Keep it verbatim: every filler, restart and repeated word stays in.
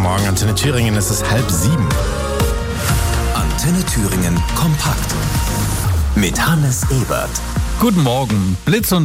Morgen. Antenne Thüringen, es ist halb sieben. Antenne Thüringen kompakt mit Hannes Ebert. Guten Morgen. Blitz und